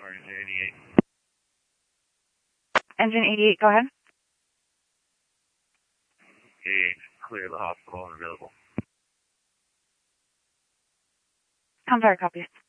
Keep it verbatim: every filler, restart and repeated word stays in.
Engine eighty-eight. Engine eighty-eight, go ahead. eighty-eight, clear the hospital and available. Contour, copy.